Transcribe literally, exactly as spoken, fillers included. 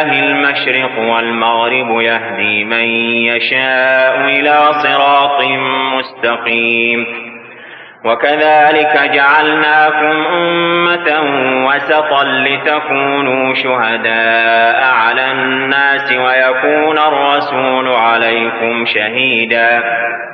ولله المشرق والمغرب يهدي من يشاء إلى صراط مستقيم. وكذلك جعلناكم أمة وسطا لتكونوا شهداء على الناس ويكون الرسول عليكم شهيدا